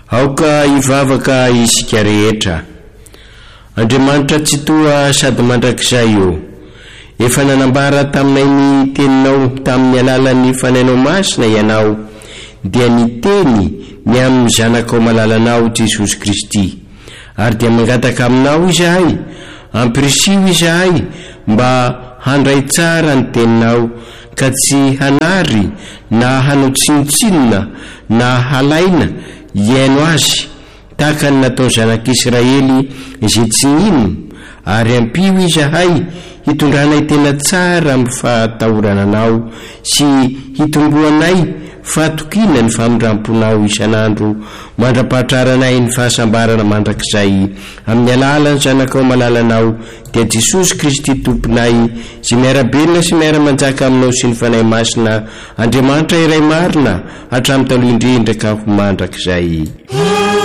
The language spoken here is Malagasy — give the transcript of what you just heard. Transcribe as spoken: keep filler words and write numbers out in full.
aoka ivavaka isika rehetra. Andriamanitra tsy toa sady mandrakizay io. Efa nanambara taminay ny teninao tamin'ny alalan'ny fanainao masina ianao, dia ny teny ny amin'ny zanakao malalanao Jesosy Kristy. Ary dia mangataka aminao izahay, ampirisiho izahay mba handray tsara ny teninao, ka tsy hanary na hanao tsinotsinona na halaina iaino azy, tahaka ny natao zanak'Israely izay tsy ino. Ary ampio izahay hitondranay tena tsara amin'ny fahatahorananao sy hitomboanay fatokina ny famindramponao isan'andro, mandrapahatraranay ny fahasambarana mandrakizay amin'ny alalan'ny zanakao malalanao dia Jesosy Kristy tomponay, sy miarabelona sy miara-manjaka aminao sy ny fanahy masina Andriamanitra iray marina hatramin'ny taloha indrindra ka ho mandrakizay.